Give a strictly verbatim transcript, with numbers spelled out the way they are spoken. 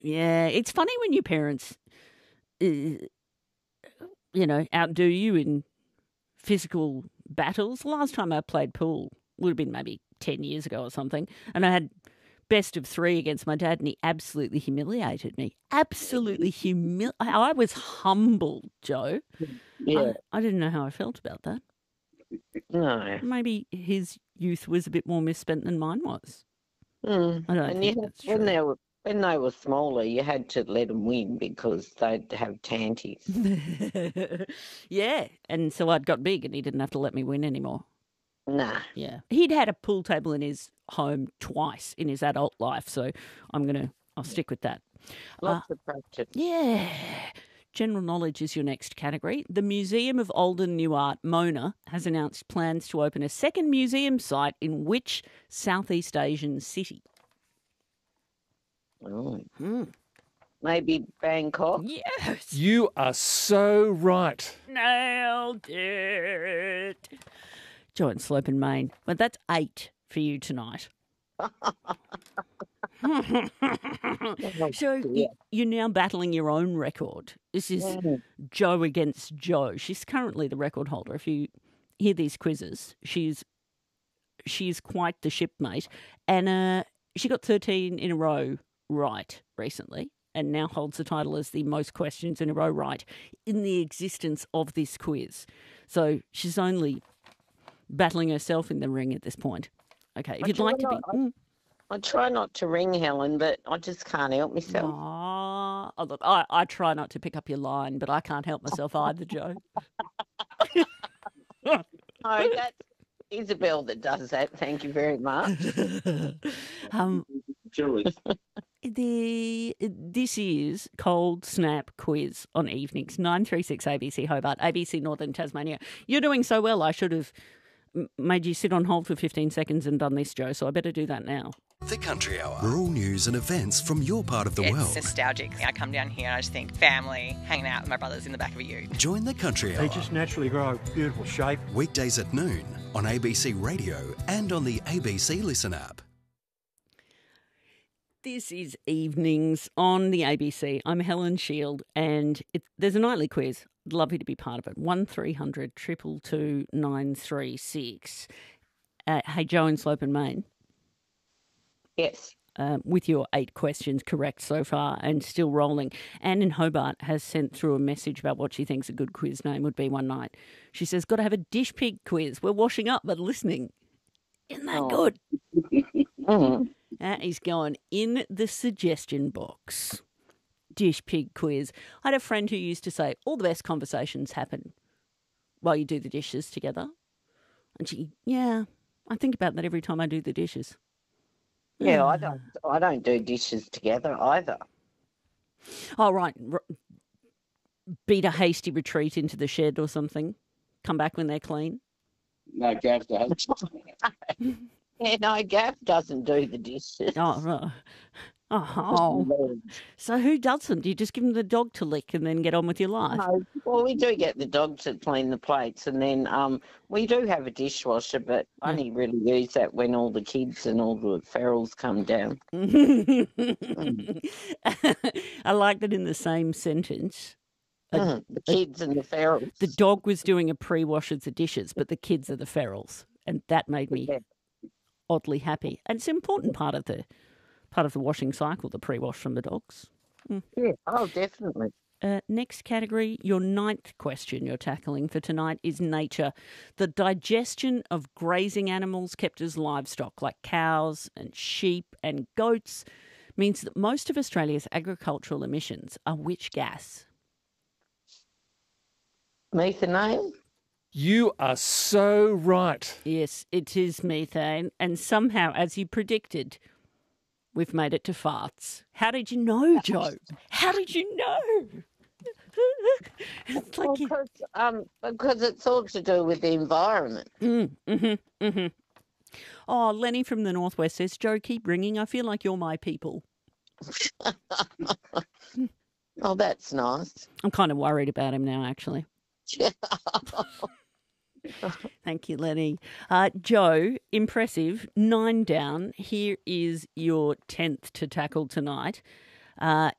Yeah, it's funny when your parents, uh, you know, outdo you in physical battles. The last time I played pool would have been maybe ten years ago or something, and I had best of three against my dad, and he absolutely humiliated me. Absolutely humil. I, I was humbled, Joe. Yeah. I, I didn't know how I felt about that. No. Maybe his youth was a bit more misspent than mine was. Mm. I don't and think you, that's when true. they were when they were smaller, you had to let them win because they'd have tanties. Yeah, and so I'd got big and he didn't have to let me win anymore. Nah. Yeah. He'd had a pool table in his home twice in his adult life, so I'm going to, I'll stick with that. Lots uh, of practice. Yeah. General knowledge is your next category. The Museum of Old and New Art, Mona, has announced plans to open a second museum site in which Southeast Asian city? Oh. Hmm. Maybe Bangkok? Yes. You are so right. Nailed it. Joe in Slope and Main. Well, that's eight for you tonight. So you, you're now battling your own record. This is Mm. Joe against Joe. She's currently the record holder. If you hear these quizzes, she's she's quite the shipmate. And uh, she got thirteen in a row right recently and now holds the title as the most questions in a row right in the existence of this quiz. So she's only battling herself in the ring at this point. Okay, if I you'd try like to be... not- I- Mm. I try not to ring Helen, but I just can't help myself. Aw. Oh, look, I, I try not to pick up your line, but I can't help myself either, Joe. No, that's Isabel that does that. Thank you very much. um, Julie. the this is Cold Snap Quiz on evenings, nine three six A B C Hobart, A B C Northern Tasmania. You're doing so well, I should have m- made you sit on hold for fifteen seconds and done this, Joe, so I better do that now. The Country Hour. Rural news and events from your part of the it's world. nostalgic. I come down here and I just think family, hanging out with my brothers in the back of a ute. Join the Country Hour. They just naturally grow beautiful shape. Weekdays at noon on A B C Radio and on the A B C Listen app. This is Evenings on the A B C. I'm Helen Shield, and it, there's a nightly quiz. I'd love you to be part of it. one three hundred two two two nine three six. Uh, hey, Joe in Slope and Main. Yes. Um, with your eight questions correct so far and still rolling. Anne in Hobart has sent through a message about what she thinks a good quiz name would be one night. She says, got to have a dish pig quiz. We're washing up but listening. Isn't that Oh. good? Mm. That is going in the suggestion box. Dish pig quiz. I had a friend who used to say all the best conversations happen while you do the dishes together. And she, yeah, I think about that every time I do the dishes. Yeah, I don't. I don't do dishes together either. Oh, right. R- beat a hasty retreat into the shed or something. Come back when they're clean. No, Gav does. Yeah, no, Gav doesn't do the dishes. Oh, right. Oh. So who doesn't? Do you just give them the dog to lick and then get on with your life? No, well, we do get the dog to clean the plates, and then um, we do have a dishwasher, but I only really use that when all the kids and all the ferals come down. I like that in the same sentence. Mm, the kids and the ferals. The dog was doing a pre-wash of the dishes, but the kids are the ferals, and that made me Yeah. oddly happy. And it's an important part of the part of the washing cycle, the pre-wash from the dogs. Yeah, oh, definitely. Uh, next category, your ninth question you're tackling for tonight is nature. The digestion of grazing animals kept as livestock, like cows and sheep and goats, means that most of Australia's agricultural emissions are which gas? Methane? You are so right. Yes, it is methane. And somehow, as you predicted, we've made it to farts. How did you know, Joe? How did you know? It's like Well, you... because, um, because it's all to do with the environment. Mm, mm-hmm, mm-hmm. Oh, Lenny from the Northwest says, Joe, keep ringing. I feel like you're my people. Oh, that's nice. I'm kind of worried about him now, actually. Thank you, Lenny. Uh, Joe, impressive. Nine down. Here is your tenth to tackle tonight. Uh,